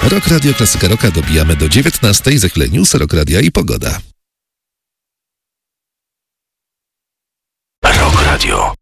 Rock Radio Klasyka Rocka dobijamy do 19:00. Za chwilę news, Rock Radia i pogoda. Rock Radio.